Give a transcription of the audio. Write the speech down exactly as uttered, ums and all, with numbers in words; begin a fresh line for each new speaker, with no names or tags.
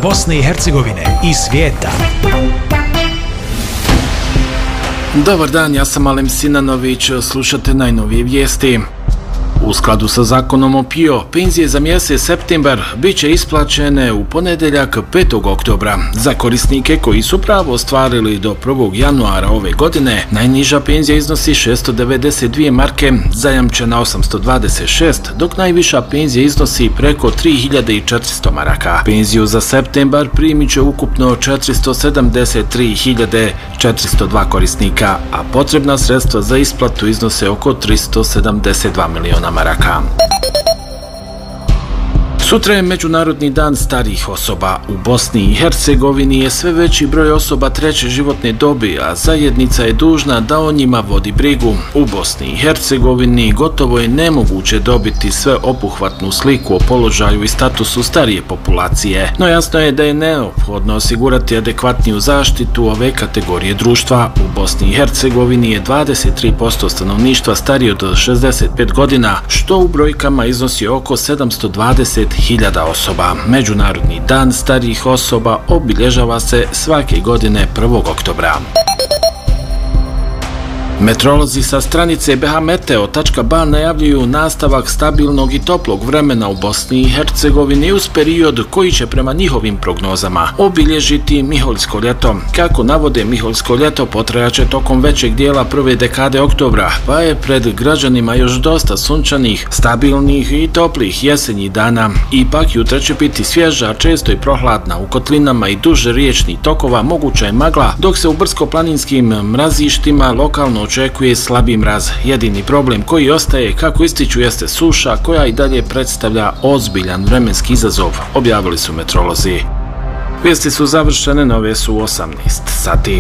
Bosne i Hercegovine i svijeta.
Dobar dan, ja sam Alem Sinanović, slušate najnovije vijesti. U skladu sa zakonom o P I O, penzije za mjesec septembar bit će isplaćene u ponedjeljak petog oktobra. Za korisnike koji su pravo ostvarili do prvog januara ove godine, najniža penzija iznosi šesto devedeset dvije marke, zajamčena osamsto dvadeset šest, dok najviša penzija iznosi preko tri hiljade četiristo maraka. Penziju za septembar primit će ukupno četiristo sedamdeset tri hiljade četiristo dva korisnika, a potrebna sredstva za isplatu iznose oko tristo sedamdeset dva miliona maraka. Sutra je Međunarodni dan starijih osoba. U Bosni i Hercegovini je sve veći broj osoba treće životne dobi, a zajednica je dužna da o njima vodi brigu. U Bosni i Hercegovini gotovo je nemoguće dobiti sveobuhvatnu sliku o položaju i statusu starije populacije, no jasno je da je neophodno osigurati adekvatniju zaštitu ove kategorije društva. U Bosni i Hercegovini je dvadeset tri posto stanovništva starije od šezdeset pet godina, što u brojkama iznosi oko sedamsto dvadeset hiljada osoba. Međunarodni dan starijih osoba obilježava se svake godine prvog oktobra. Meteorolozi sa stranice b h meteo tačka b a najavljuju nastavak stabilnog i toplog vremena u Bosni i Hercegovini uz period koji će prema njihovim prognozama obilježiti Miholjsko ljeto. Kako navode, Miholjsko ljeto potrajaće tokom većeg dijela prve dekade oktobra, pa je pred građanima još dosta sunčanih, stabilnih i toplih jesenjih dana. Ipak jutra će biti svježa, često i prohladna. U kotlinama i duže riječnih tokova moguća je magla, dok se u brdsko-planinskim mrazištima lokalno očekuje slabi mraz. Jedini problem koji ostaje, kako ističu, jeste suša koja i dalje predstavlja ozbiljan vremenski izazov, objavili su meteorolozi. Vijesti su završene, nove su u osamnaest sati.